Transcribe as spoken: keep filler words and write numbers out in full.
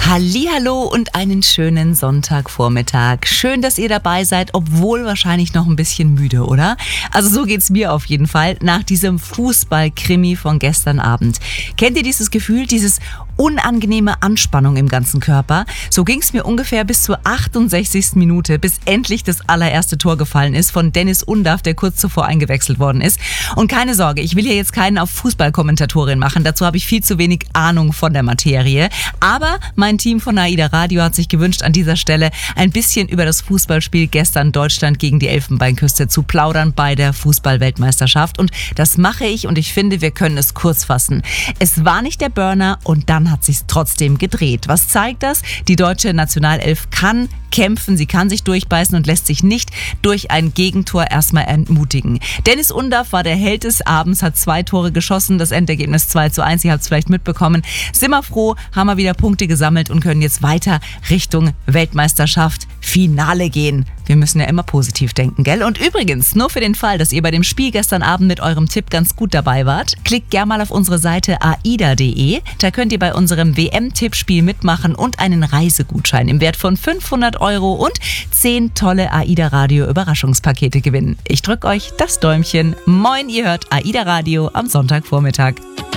Hallihallo und einen schönen Sonntagvormittag. Schön, dass ihr dabei seid, obwohl wahrscheinlich noch ein bisschen müde, oder? Also so geht's mir auf jeden Fall nach diesem Fußball-Krimi von gestern Abend. Kennt ihr dieses Gefühl, dieses unangenehme Anspannung im ganzen Körper? So ging's mir ungefähr bis zur achtundsechzigsten Minute, bis endlich das allererste Tor gefallen ist von Dennis Undaff, der kurz zuvor eingewechselt worden ist. Und keine Sorge, ich will hier jetzt keinen auf Fußballkommentatorin machen. Dazu habe ich viel zu wenig Ahnung von der Materie. Aber mein Team von AIDA Radio hat sich gewünscht, an dieser Stelle ein bisschen über das Fußballspiel gestern Deutschland gegen die Elfenbeinküste zu plaudern bei der Fußball-Weltmeisterschaft. Und das mache ich und ich finde, wir können es kurz fassen. Es war nicht der Burner und dann hat sich's trotzdem gedreht. Was zeigt das? Die deutsche Nationalelf kann kämpfen, sie kann sich durchbeißen und lässt sich nicht durch ein Gegentor erstmal entmutigen. Dennis Undaff war der Held des Abends, hat zwei Tore geschossen, das Endergebnis zwei zu eins, ihr habt es vielleicht mitbekommen. Sind wir froh, haben wir wieder Punkte gesammelt und können jetzt weiter Richtung Weltmeisterschaft, Finale gehen. Wir müssen ja immer positiv denken, gell? Und übrigens, nur für den Fall, dass ihr bei dem Spiel gestern Abend mit eurem Tipp ganz gut dabei wart, klickt gerne mal auf unsere Seite aida punkt de. Da könnt ihr bei unserem W M-Tippspiel mitmachen und einen Reisegutschein im Wert von fünfhundert Euro und zehn tolle AIDA Radio Überraschungspakete gewinnen. Ich drücke euch das Däumchen. Moin, ihr hört AIDA Radio am Sonntagvormittag.